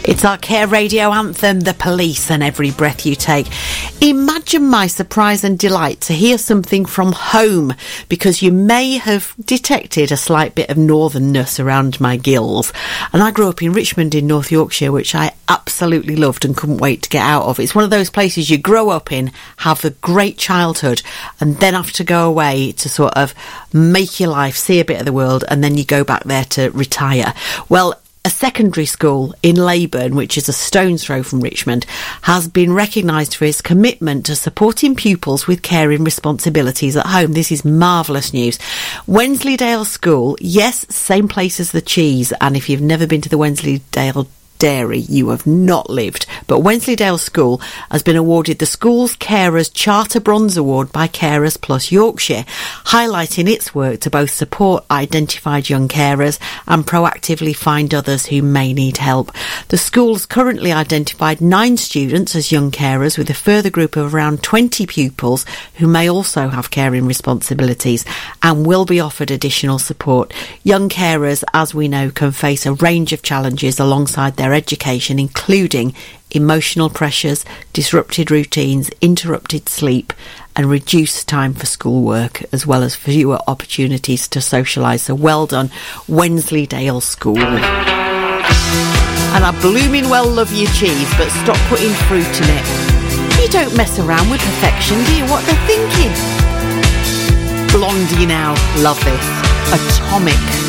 It's our Care Radio anthem, The Police and Every Breath You Take. Imagine my surprise and delight to hear something from home, because you may have detected a slight bit of northernness around my gills. And I grew up in Richmond in North Yorkshire, which I absolutely loved and couldn't wait to get out of. It's one of those places you grow up in, have a great childhood, and then have to go away to sort of make your life, see a bit of the world, and then you go back there to retire. Well, a secondary school in Leyburn, which is a stone's throw from Richmond, has been recognised for its commitment to supporting pupils with caring responsibilities at home. This is marvellous news. Wensleydale School, yes, same place as the cheese, and if you've never been to the Wensleydale Dairy, you have not lived. But Wensleydale School has been awarded the School's Carers Charter Bronze Award by Carers Plus Yorkshire, highlighting its work to both support identified young carers and proactively find others who may need help. The school's currently identified 9 students as young carers, with a further group of around 20 pupils who may also have caring responsibilities and will be offered additional support. Young carers, as we know, can face a range of challenges alongside their education, including emotional pressures, disrupted routines, interrupted sleep and reduced time for schoolwork, as well as fewer opportunities to socialise. So well done, Wensleydale School. And I blooming well love your cheese, but stop putting fruit in it. You don't mess around with perfection, do you? What they're thinking. Blondie now, love this. Atomic.